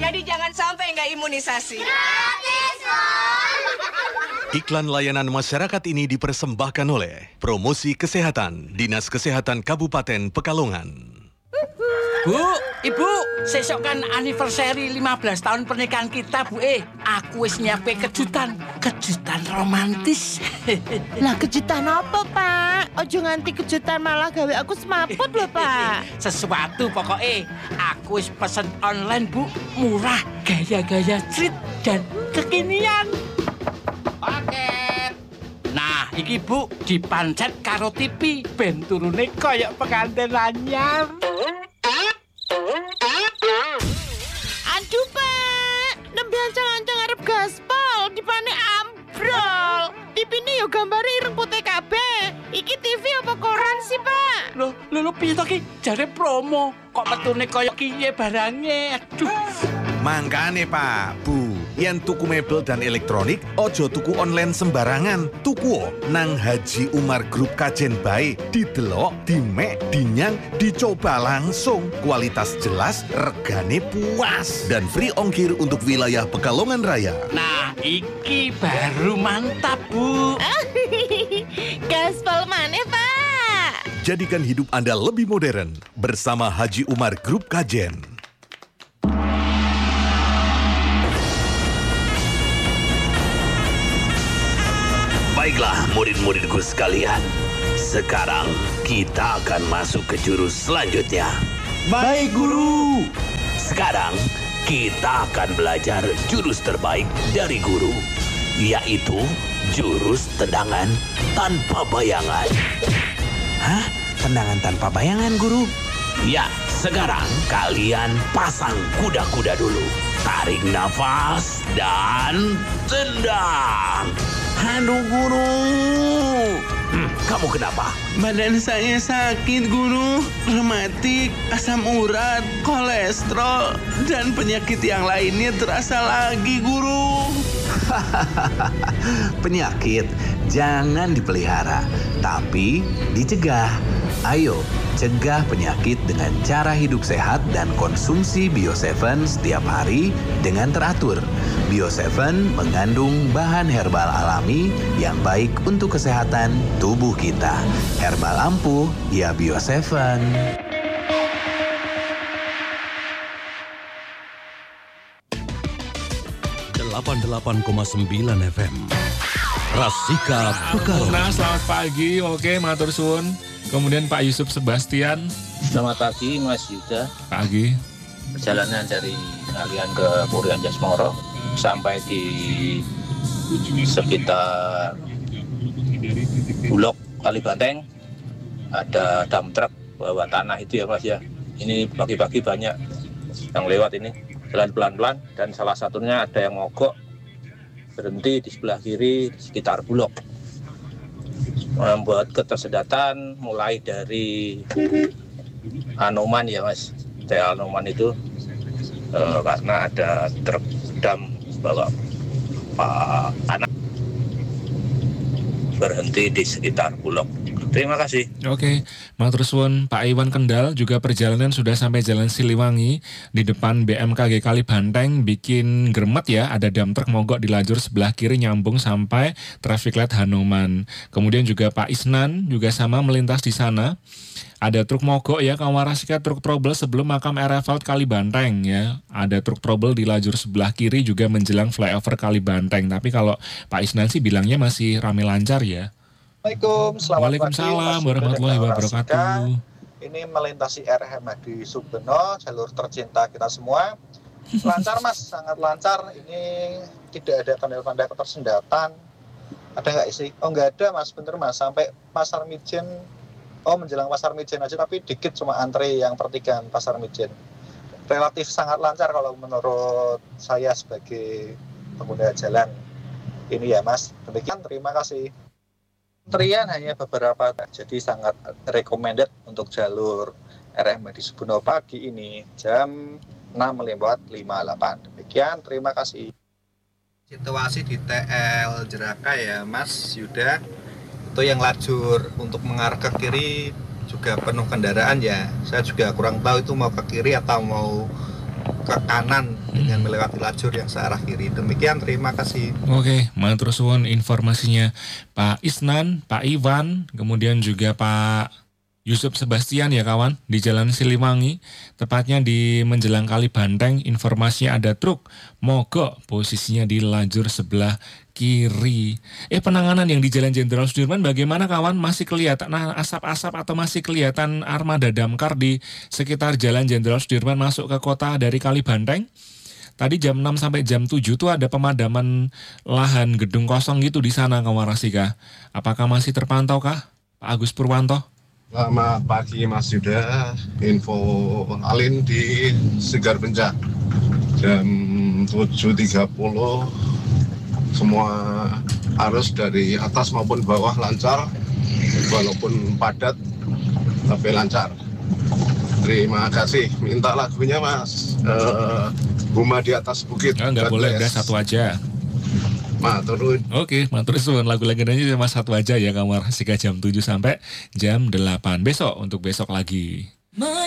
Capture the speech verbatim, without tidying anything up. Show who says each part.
Speaker 1: Jadi jangan sampai nggak imunisasi.
Speaker 2: Gratis, Om.
Speaker 3: Iklan layanan masyarakat ini dipersembahkan oleh Promosi Kesehatan Dinas Kesehatan Kabupaten Pekalongan.
Speaker 4: Bu, Ibu, sesok kan anniversary lima belas tahun pernikahan kita, Bu. Eh, aku wis nyiapin kejutan, kejutan romantis.
Speaker 5: Lah kejutan apa, Pak? Ojo nganti kejutan malah gawe aku semaput lho, Pak.
Speaker 4: Sesuatu pokoknya, aku wis pesen online, Bu. Murah, gaya-gaya street dan kekinian. Paket. Nah, iki Bu, dipancet karo T V, ben turune koyok pengantin anyar.
Speaker 5: Aduh, Pak. Nembe ancang-ancang arep gaspol, dipane ambrol. T V-ne yo gambare ireng putih kabeh. Iki T V apa koran sih, Pak?
Speaker 4: Loh, lho, lho, piye to ki? Jare promo. Kok metune koyo kiye barange? Aduh.
Speaker 6: Mangkane Pak, Bu, yen tuku mebel dan elektronik, ojo tuku online sembarangan. Tuku nang Haji Umar Group Kajen bae. Didelok, dimek, dinyang, dicoba langsung. Kualitas jelas, regane puas. Dan free ongkir untuk wilayah Pekalongan Raya.
Speaker 4: Nah, iki baru mantap, Bu.
Speaker 5: Gaspol maneh, Pak.
Speaker 3: Jadikan hidup Anda lebih modern bersama Haji Umar Group Kajen.
Speaker 7: Baiklah murid-muridku sekalian, sekarang kita akan masuk ke jurus selanjutnya.
Speaker 8: Baik, Guru.
Speaker 7: Sekarang kita akan belajar jurus terbaik dari guru, yaitu jurus tendangan tanpa bayangan.
Speaker 8: Hah? Tendangan tanpa bayangan, Guru?
Speaker 7: Ya, sekarang kalian pasang kuda-kuda dulu. Tarik nafas dan tendang.
Speaker 8: Aduh, Guru.
Speaker 7: Hmm, kamu kenapa?
Speaker 8: Badan saya sakit, Guru. Rematik, asam urat, kolesterol, dan penyakit yang lainnya terasa lagi, Guru.
Speaker 9: Penyakit jangan dipelihara, tapi dicegah. Ayo, cegah penyakit dengan cara hidup sehat dan konsumsi Bio tujuh setiap hari dengan teratur. Bio tujuh mengandung bahan herbal alami yang baik untuk kesehatan tubuh kita. Herbal ampuh, ya Bio tujuh.
Speaker 3: delapan puluh delapan koma sembilan F M Rasika Pekalongan.
Speaker 10: Nah, selamat pagi. Oke, matur suwun. Kemudian Pak Yusuf Sebastian.
Speaker 11: Selamat pagi Mas Yuda.
Speaker 10: Pagi.
Speaker 11: Perjalanan dari Ngalian ke Puri Anjasmara sampai di sekitar Bulog Kalibanteng ada dump truck bawa tanah itu ya Mas ya. Ini pagi-pagi banyak yang lewat ini, jalan pelan-pelan dan salah satunya ada yang mogok berhenti di sebelah kiri di sekitar Bulog, membuat ketersedatan mulai dari Anoman ya Mas, T Anoman itu eh, karena ada truk dam bawa pak anak berhenti di sekitar Bulog. Terima kasih.
Speaker 10: Oke, matur suwun Pak Iwan Kendal. Juga perjalanan sudah sampai Jalan Siliwangi di depan B M K G Kalibanteng bikin gremet ya. Ada dump truck mogok di lajur sebelah kiri nyambung sampai traffic light Hanoman. Kemudian juga Pak Isnan juga sama melintas di sana. Ada truk mogok ya, Kawarasika truk trouble sebelum makam Erefeld Kalibanteng ya. Ada truk trouble di lajur sebelah kiri juga menjelang flyover Kalibanteng. Tapi kalau Pak Isnan sih bilangnya masih rame lancar ya.
Speaker 12: Assalamualaikum, selamat
Speaker 10: Waalaikumsalam
Speaker 12: pagi,
Speaker 10: warahmatullahi wabarakatuh.
Speaker 12: Ini melintasi R H Mahdi Subeno, jalur tercinta kita semua. Lancar Mas, sangat lancar. Ini tidak ada tanda-tanda ketersendatan. Ada nggak sih? Oh nggak ada Mas, bener Mas. Sampai Pasar Mijen, oh menjelang Pasar Mijen aja, tapi dikit cuma antre yang pertigaan Pasar Mijen. Relatif sangat lancar kalau menurut saya sebagai pengguna jalan. Ini ya Mas, demikian terima kasih. Antrian hanya beberapa, jadi sangat recommended untuk jalur R M Mahdi Subeno pagi ini jam enam lewat lima puluh delapan. Demikian, terima kasih. Situasi di T L Jeraka ya Mas Yuda, itu yang lajur untuk mengarah ke kiri juga penuh kendaraan ya. Saya juga kurang tahu itu mau ke kiri atau mau ke kanan dengan melewati lajur yang searah kiri. Demikian, terima kasih.
Speaker 10: Oke, matur suwun informasinya Pak Isnan, Pak Iwan, kemudian juga Pak Yusuf Sebastian ya kawan, di Jalan Siliwangi, tepatnya di menjelang Kali Banteng. Informasinya ada truk mogok, posisinya di lajur sebelah kiri. Eh, penanganan yang di Jalan Jenderal Sudirman bagaimana kawan? Masih kelihatan nah, asap-asap atau masih kelihatan armada damkar di sekitar Jalan Jenderal Sudirman masuk ke kota dari Kali Banteng? Tadi jam enam sampai jam tujuh tuh ada pemadaman lahan gedung kosong gitu di sana kawan Rasika. Apakah masih terpantau kah Pak Agus Purwanto?
Speaker 13: Selamat pagi Mas Yuda, info Alin di Segar Bencak jam tujuh tiga puluh semua arus dari atas maupun bawah lancar, walaupun padat tapi lancar. Terima kasih. Minta lagunya Mas, uh, Bunga di Atas Bukit.
Speaker 10: Oh, nggak boleh, udah satu aja.
Speaker 13: Maturun.
Speaker 10: Oke, matur suwun. Lagu legendanya cuma satu aja ya kamar Rasika jam tujuh sampai jam delapan. Besok untuk besok lagi.